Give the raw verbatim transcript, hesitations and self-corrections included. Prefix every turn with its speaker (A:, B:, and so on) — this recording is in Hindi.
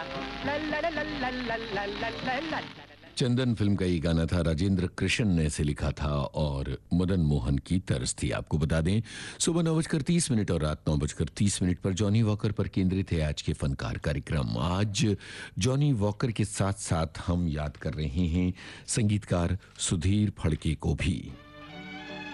A: चंदन फिल्म का ये गाना था, राजेंद्र कृष्ण ने इसे लिखा था और मदन मोहन की तर्ज थी। आपको बता दें सुबह नौ बजकर तीस मिनट और रात नौ बजकर तीस मिनट पर जॉनी वॉकर पर केंद्रित है आज के फनकार कार्यक्रम। आज जॉनी वॉकर के साथ साथ हम याद कर रहे हैं संगीतकार सुधीर फड़के को भी।